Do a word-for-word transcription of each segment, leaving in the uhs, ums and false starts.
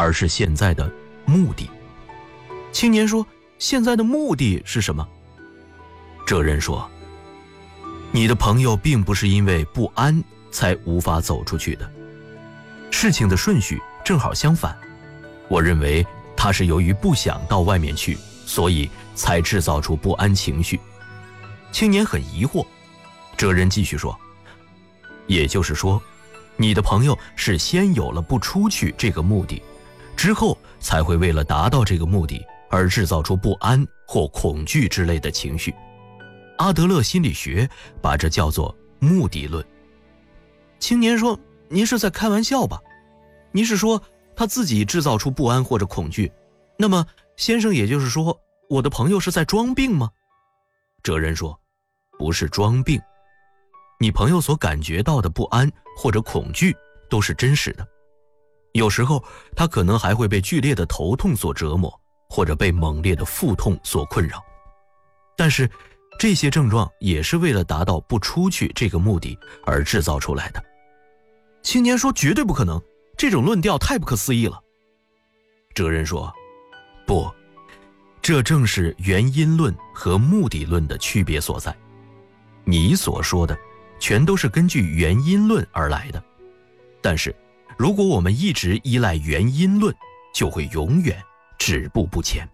而是现在的目的。青年说，现在的目的是什么？哲人说，你的朋友并不是因为不安才无法走出去的，事情的顺序正好相反。我认为他是由于不想到外面去，所以才制造出不安情绪。青年很疑惑，哲人继续说，也就是说，你的朋友是先有了不出去这个目的，之后才会为了达到这个目的而制造出不安或恐惧之类的情绪。阿德勒心理学把这叫做目的论。青年说，您是在开玩笑吧？您是说他自己制造出不安或者恐惧，那么先生也就是说我的朋友是在装病吗？哲人说，不是装病，你朋友所感觉到的不安或者恐惧都是真实的，有时候他可能还会被剧烈的头痛所折磨，或者被猛烈的腹痛所困扰，但是这些症状也是为了达到不出去这个目的而制造出来的。青年说，绝对不可能，这种论调太不可思议了。哲人说，不，这正是原因论和目的论的区别所在。你所说的全都是根据原因论而来的，但是如果我们一直依赖原因论，就会永远止步不前。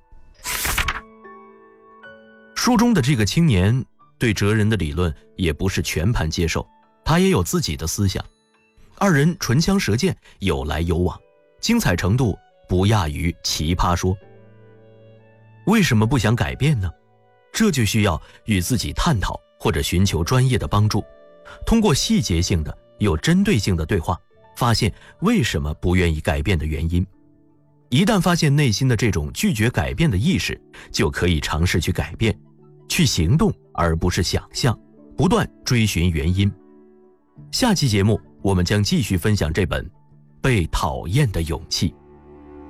书中的这个青年对哲人的理论也不是全盘接受，他也有自己的思想。二人唇枪舌剑，有来有往，精彩程度不亚于奇葩说。为什么不想改变呢？这就需要与自己探讨或者寻求专业的帮助，通过细节性的有针对性的对话，发现为什么不愿意改变的原因。一旦发现内心的这种拒绝改变的意识，就可以尝试去改变，去行动而不是想象，不断追寻原因。下期节目我们将继续分享这本《被讨厌的勇气》。